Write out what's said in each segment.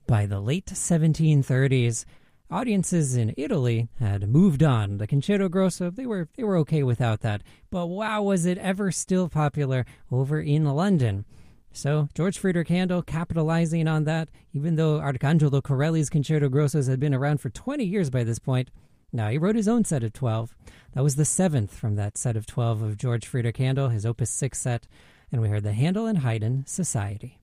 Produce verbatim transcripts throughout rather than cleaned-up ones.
By the late seventeen thirties, audiences in Italy had moved on. The Concerto Grosso, they were they were okay without that. But wow, was it ever still popular over in London. So George Friedrich Handel capitalizing on that, even though Arcangelo Corelli's Concerto Grossos had been around for twenty years by this point. Now, he wrote his own set of twelve. That was the seventh from that set of twelve of George Friedrich Handel, his Opus six set. And we heard the Handel and Haydn Society.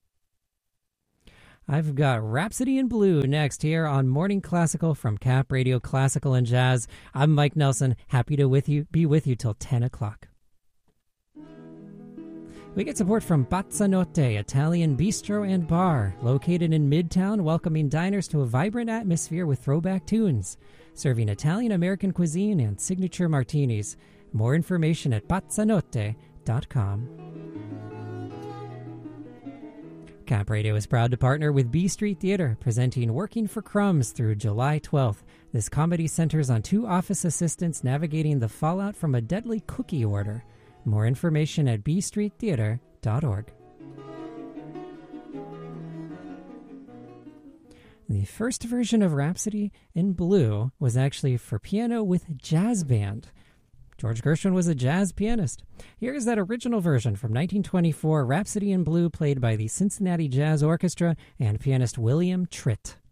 I've got Rhapsody in Blue next here on Morning Classical from Cap Radio Classical and Jazz. I'm Mike Nelson, happy to with you be with you till ten o'clock. We get support from Bazzanotte, Italian bistro and bar, located in Midtown, welcoming diners to a vibrant atmosphere with throwback tunes, serving Italian-American cuisine and signature martinis. More information at bazzanotte dot com. Cap Radio is proud to partner with B Street Theater, presenting Working for Crumbs through July twelfth. This comedy centers on two office assistants navigating the fallout from a deadly cookie order. More information at b street theater dot org. The first version of Rhapsody in Blue was actually for piano with jazz band. George Gershwin was a jazz pianist. Here's that original version from nineteen twenty-four, Rhapsody in Blue, played by the Cincinnati Jazz Orchestra and pianist William Tritt.